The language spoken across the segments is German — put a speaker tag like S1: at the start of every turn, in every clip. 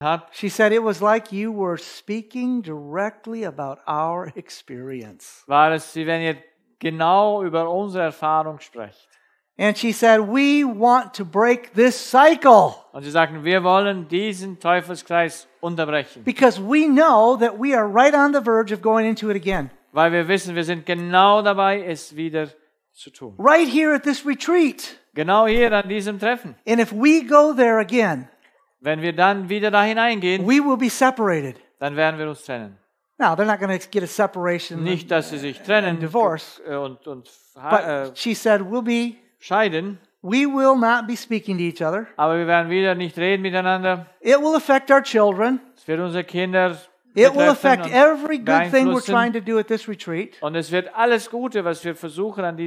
S1: hat,
S2: She said it was like you were speaking directly about our experience.
S1: war es, wie wenn ihr genau über unsere Erfahrung sprecht.
S2: And she said, we want to break this cycle
S1: Und sie sagten, wir wollen diesen Teufelskreis unterbrechen,
S2: because we know that we are right on the verge of going into it again.
S1: weil wir wissen, wir sind genau dabei, es wieder zu tun.
S2: Right here at this retreat.
S1: Genau hier an diesem Treffen.
S2: And if we go there again,
S1: Wenn wir dann wieder da hineingehen,
S2: we will be separated.
S1: dann werden wir uns trennen.
S2: Now, they're not going to get a separation
S1: Nicht, dass sie sich trennen
S2: divorce.
S1: und
S2: But she said,
S1: scheiden,
S2: we will not be speaking to each other.
S1: aber wir werden wieder nicht reden miteinander.
S2: It will affect our children.
S1: Es wird unsere Kinder
S2: It will
S1: betreffen
S2: affect
S1: und
S2: every good thing we're
S1: beeinflussen.
S2: trying to do at this retreat.
S1: Und es wird alles Gute, was wir versuchen in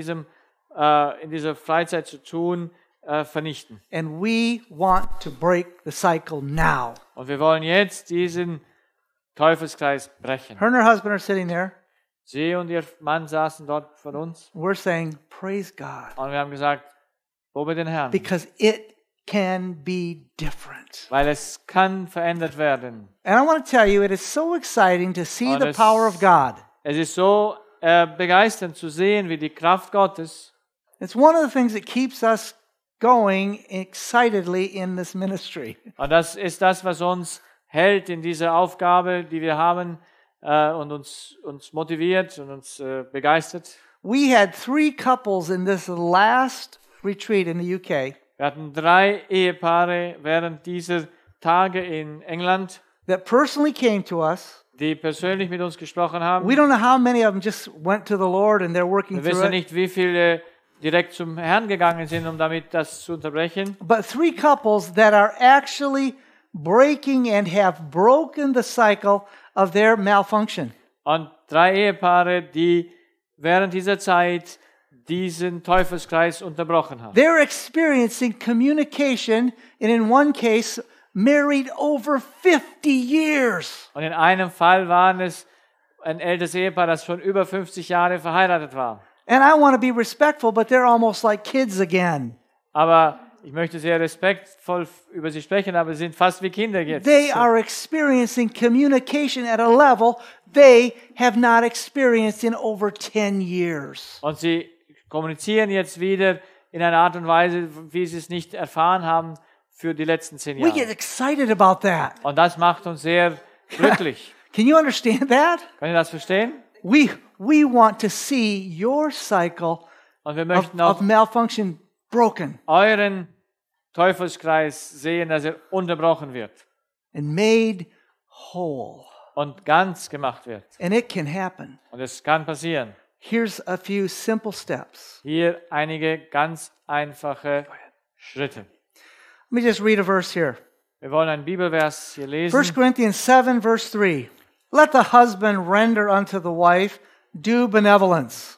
S1: dieser Freizeit zu tun, vernichten.
S2: And we want to break the cycle now.
S1: Und wir wollen jetzt diesen Teufelskreis brechen.
S2: Her and her husband are sitting there.
S1: Sie und ihr Mann saßen dort von uns
S2: We're saying, praise God,
S1: und wir haben gesagt, lobe den Herrn,
S2: because it can be different.
S1: weil es kann verändert werden.
S2: And I want to tell you, it is so exciting to see
S1: Und
S2: the power of God.
S1: Es ist so begeisternd zu sehen, wie die Kraft Gottes,
S2: It's one of the things that keeps us going excitedly in this ministry.
S1: und das ist das, was uns hält in dieser Aufgabe, die wir haben und uns motiviert und uns begeistert.
S2: We had 3 couples in this last retreat in the UK
S1: Wir hatten 3 Ehepaare während dieser Tage in England,
S2: that personally came to us.
S1: die persönlich mit uns gesprochen haben.
S2: We don't know how many of them just went to the Lord and they're working
S1: Wir
S2: through
S1: wissen
S2: it.
S1: nicht, wie viele direkt zum Herrn gegangen sind, um damit das zu unterbrechen.
S2: But 3 couples that are actually breaking and have broken the cycle of their malfunction.
S1: Und 3 Ehepaare, die während dieser Zeit diesen Teufelskreis unterbrochen haben.
S2: They're experiencing communication, and in one case, married over 50 years.
S1: Und in einem Fall waren es ein älteres Ehepaar, das schon über 50 Jahre verheiratet war.
S2: And I want to be respectful, but they're almost like kids again.
S1: Aber ich möchte sehr respektvoll über sie sprechen, aber sie sind fast wie Kinder jetzt.
S2: They are experiencing communication at a level they have not experienced in over 10 years.
S1: Und sie kommunizieren jetzt wieder in einer Art und Weise, wie sie es nicht erfahren haben für die letzten 10
S2: We get
S1: Jahre.
S2: excited about that.
S1: Und das macht uns sehr glücklich.
S2: Can you understand that?
S1: Könnt ihr das verstehen?
S2: We want to see your cycle
S1: Und wir
S2: of,
S1: möchten
S2: of
S1: auch
S2: malfunction broken
S1: euren Teufelskreis sehen, dass er unterbrochen wird
S2: and made whole.
S1: und ganz gemacht wird.
S2: And it can happen.
S1: Und es kann passieren.
S2: Here's a few simple steps.
S1: Hier einige ganz einfache Schritte.
S2: Let me just read a verse here.
S1: Wir wollen einen Bibelvers hier
S2: 1
S1: lesen.
S2: Corinthians 7, verse 3. Let the husband render unto the wife due benevolence.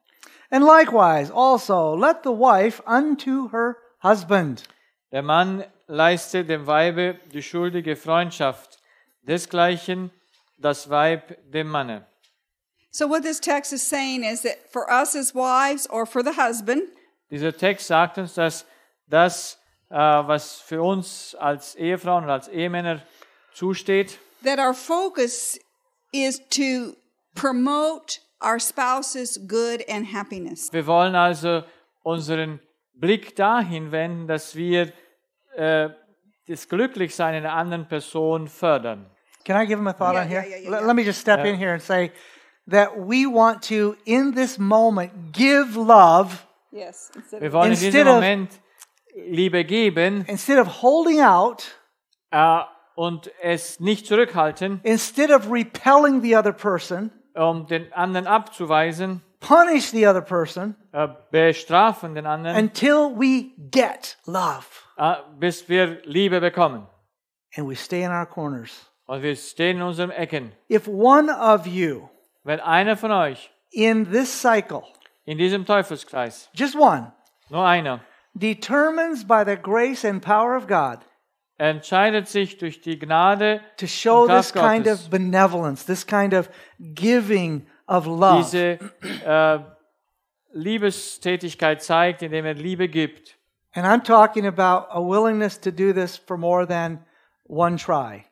S2: And likewise also let the wife unto her husband.
S1: Der Mann leiste dem Weibe die schuldige Freundschaft, desgleichen das Weib dem Manne.
S3: So what this text is saying is that for us as wives or for the husband,
S1: Dieser Text sagt uns, dass das, was für uns als Ehefrauen und als Ehemänner zusteht,
S3: that our focus is to promote our spouse's good and happiness.
S1: wir wollen also unseren Blick dahin wenden, dass wir das Glücklichsein einer anderen Person fördern.
S2: Can I give him a thought
S3: Yeah,
S2: on here?
S3: yeah, yeah,
S2: Let-
S3: yeah.
S2: Let me just step in here and say that we want to, in this moment, give love
S3: Yes.
S1: Wir wollen in
S2: Instead
S1: diesem
S2: of-
S1: Moment Liebe geben
S2: instead of holding out,
S1: und es nicht zurückhalten,
S2: instead of repelling the other person,
S1: um den anderen abzuweisen,
S2: punish the other person
S1: bestrafen den anderen,
S2: until we get love.
S1: bis wir Liebe bekommen.
S2: And we stay in our corners.
S1: Und wir stehen in unseren Ecken.
S2: If one of you
S1: Wenn einer von euch
S2: in this cycle,
S1: in diesem Teufelskreis,
S2: just one,
S1: nur einer,
S2: determines by the grace and power of God
S1: entscheidet sich durch die Gnade
S2: to show
S1: und
S2: this
S1: Kraft
S2: kind
S1: Gottes,
S2: of benevolence, this kind of giving of love,
S1: diese Liebestätigkeit zeigt, indem er Liebe gibt.
S2: and I'm talking about a willingness to do this for more than one try.